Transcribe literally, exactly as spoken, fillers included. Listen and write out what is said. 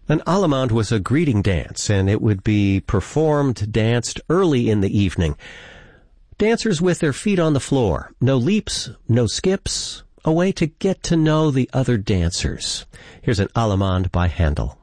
An allemande was a greeting dance, and it would be performed, danced early in the evening. Dancers with their feet on the floor, no leaps, no skips, a way to get to know the other dancers. Here's an allemande by Handel.